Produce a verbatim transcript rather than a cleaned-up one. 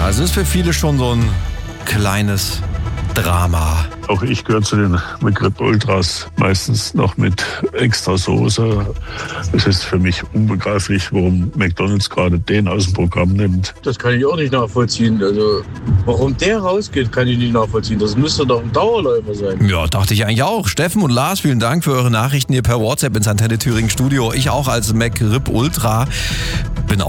Also ist für viele schon so ein kleines Drama. Auch ich gehöre zu den McRib Ultras, meistens noch mit extra Soße. Es ist für mich unbegreiflich, warum McDonald's gerade den aus dem Programm nimmt. Das kann ich auch nicht nachvollziehen. Also warum der rausgeht, kann ich nicht nachvollziehen. Das müsste doch ein Dauerläufer sein. Ja, dachte ich eigentlich auch. Steffen und Lars, vielen Dank für eure Nachrichten hier per WhatsApp ins Antenne Thüringen Studio. Ich auch als McRib Ultra bin auch